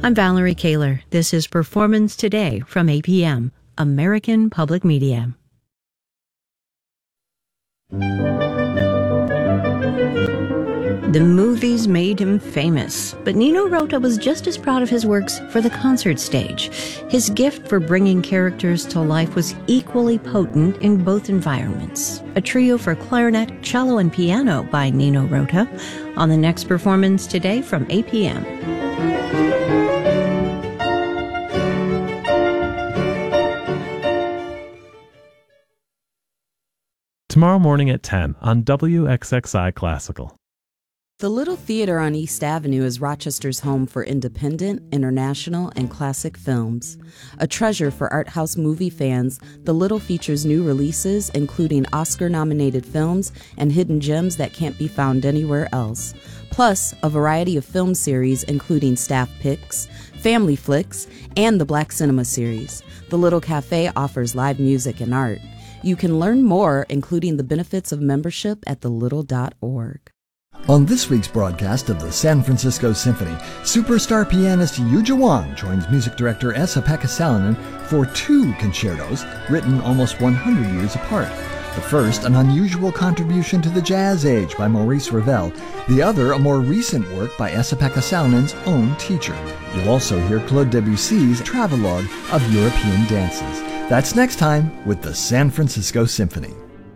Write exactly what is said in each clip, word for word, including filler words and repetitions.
I'm Valerie Kaler. This is Performance Today from A P M, American Public Media. The movies made him famous, but Nino Rota was just as proud of his works for the concert stage. His gift for bringing characters to life was equally potent in both environments. A trio for clarinet, cello, and piano by Nino Rota on the next Performance Today from A P M. Tomorrow morning at ten on W X X I Classical. The Little Theater on East Avenue is Rochester's home for independent, international, and classic films. A treasure for art house movie fans, The Little features new releases, including Oscar-nominated films and hidden gems that can't be found anywhere else. Plus, a variety of film series, including staff picks, family flicks, and the Black Cinema series. The Little Cafe offers live music and art. You can learn more, including the benefits of membership, at the little dot org. On this week's broadcast of the San Francisco Symphony, superstar pianist Yuja Wang joins music director Esa-Pekka Salonen for two concertos written almost one hundred years apart. The first, an unusual contribution to the jazz age by Maurice Ravel. The other, a more recent work by Esa-Pekka Salonen's own teacher. You'll also hear Claude Debussy's travelogue of European dances. That's next time with the San Francisco Symphony.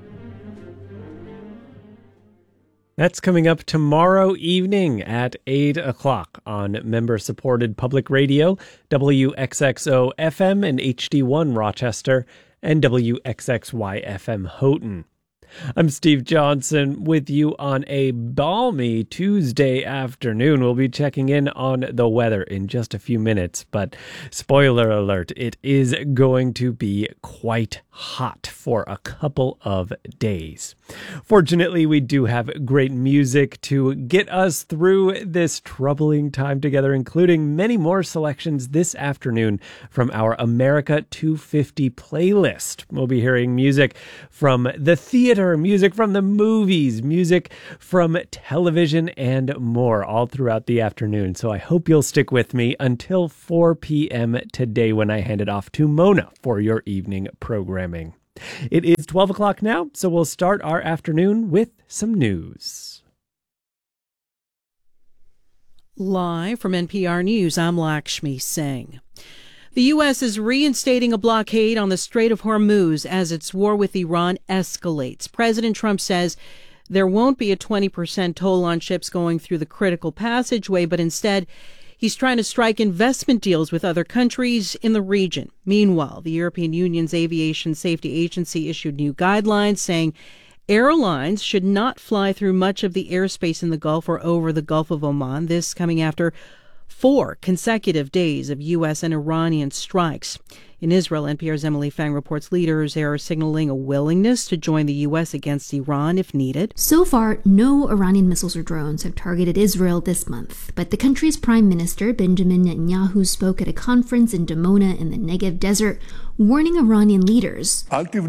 That's coming up tomorrow evening at eight o'clock on member-supported public radio, W X X O F M and H D one Rochester, and W X X Y F M Houghton. I'm Steve Johnson with you on a balmy Tuesday afternoon. We'll be checking in on the weather in just a few minutes, but spoiler alert, it is going to be quite hot for a couple of days. Fortunately, we do have great music to get us through this troubling time together, including many more selections this afternoon from our America two fifty playlist. We'll be hearing music from the theater, music from the movies, music from television, and more all throughout the afternoon. So I hope you'll stick with me until four p.m. today when I hand it off to Mona for your evening programming. It is twelve o'clock now, so we'll start our afternoon with some news. Live from N P R News, I'm Lakshmi Singh. The U S is reinstating a blockade on the Strait of Hormuz as its war with Iran escalates. President Trump says there won't be a twenty percent toll on ships going through the critical passageway, but instead he's trying to strike investment deals with other countries in the region. Meanwhile, the European Union's Aviation Safety Agency issued new guidelines saying airlines should not fly through much of the airspace in the Gulf or over the Gulf of Oman. This coming after four consecutive days of U S and Iranian strikes. In Israel, N P R's Emily Fang reports leaders are signaling a willingness to join the U S against Iran if needed. So far, no Iranian missiles or drones have targeted Israel this month, but the country's prime minister, Benjamin Netanyahu, spoke at a conference in Dimona in the Negev desert, warning Iranian leaders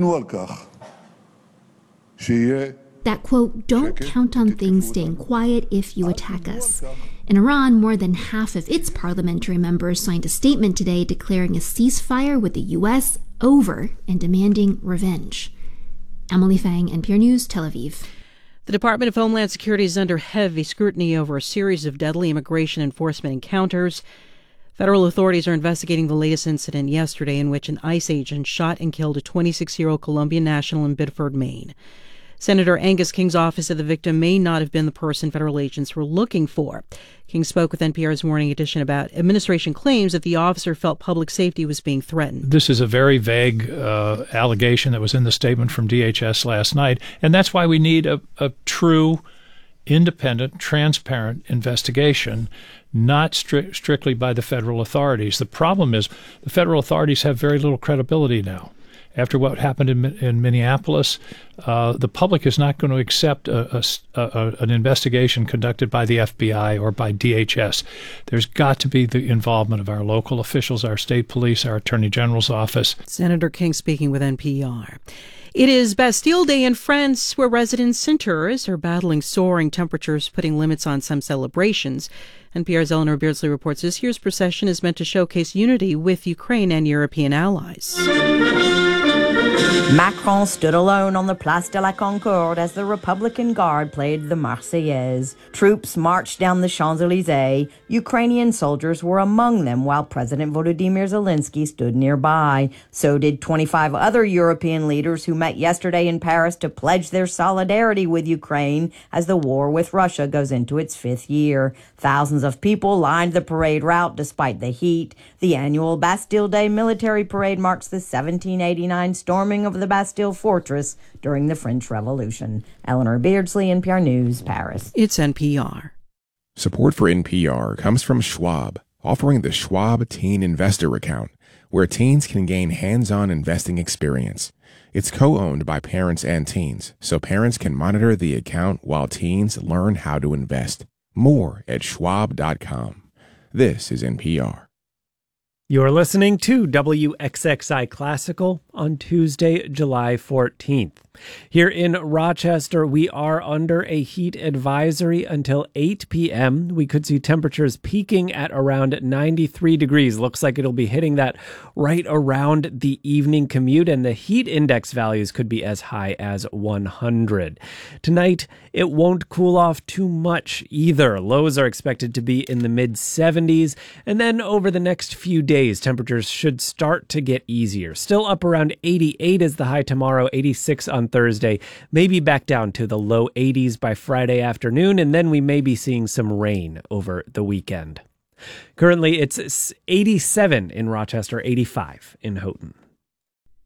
that, quote, don't count on things staying quiet if you attack us. In Iran, more than half of its parliamentary members signed a statement today declaring a ceasefire with the U S over and demanding revenge. Emily Fang, N P R News, Tel Aviv. The Department of Homeland Security is under heavy scrutiny over a series of deadly immigration enforcement encounters. Federal authorities are investigating the latest incident yesterday in which an ICE agent shot and killed a twenty-six-year-old Colombian national in Biddeford, Maine. Senator Angus King's office said the victim may not have been the person federal agents were looking for. King spoke with N P R's Morning Edition about administration claims that the officer felt public safety was being threatened. This is a very vague uh, allegation that was in the statement from D H S last night, and that's why we need a, a true, independent, transparent investigation, not stri- strictly by the federal authorities. The problem is the federal authorities have very little credibility now. After what happened in, in Minneapolis, uh, the public is not going to accept a, a, a, an investigation conducted by the F B I or by D H S. There's got to be the involvement of our local officials, our state police, our Attorney General's office. Senator King speaking with N P R. It is Bastille Day in France, where residents and tourists are battling soaring temperatures, putting limits on some celebrations. N P R's Eleanor Beardsley reports this year's procession is meant to showcase unity with Ukraine and European allies. Macron stood alone on the Place de la Concorde as the Republican Guard played the Marseillaise. Troops marched down the Champs-Élysées. Ukrainian soldiers were among them while President Volodymyr Zelensky stood nearby. So did twenty-five other European leaders who met yesterday in Paris to pledge their solidarity with Ukraine as the war with Russia goes into its fifth year. Thousands of people lined the parade route despite the heat. The annual Bastille Day military parade marks the seventeen eighty-nine storming of the Bastille Fortress during the French Revolution. Eleanor Beardsley, N P R News, Paris. It's N P R. Support for N P R comes from Schwab, offering the Schwab Teen Investor Account, where teens can gain hands-on investing experience. It's co-owned by parents and teens, so parents can monitor the account while teens learn how to invest. More at schwab dot com. This is N P R. You're listening to W X X I Classical on Tuesday, July fourteenth. Here in Rochester, we are under a heat advisory until eight p.m. We could see temperatures peaking at around ninety-three degrees. Looks like it'll be hitting that right around the evening commute, and the heat index values could be as high as one hundred. Tonight, it won't cool off too much either. Lows are expected to be in the mid seventies, and then over the next few days, temperatures should start to get easier. Still up around eighty-eight is the high tomorrow, eighty-six on Thursday, maybe back down to the low eighties by Friday afternoon, and then we may be seeing some rain over the weekend. Currently, it's eighty-seven in Rochester, eighty-five in Houghton.